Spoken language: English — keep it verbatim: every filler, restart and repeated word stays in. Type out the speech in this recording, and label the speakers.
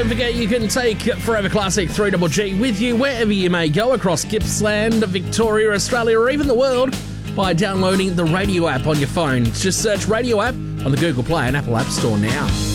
Speaker 1: don't forget you can take Forever Classic three G G with you wherever you may go across Gippsland, Victoria, Australia, or even the world by downloading the Radio app on your phone. Just search Radio app on the Google Play and Apple App Store now.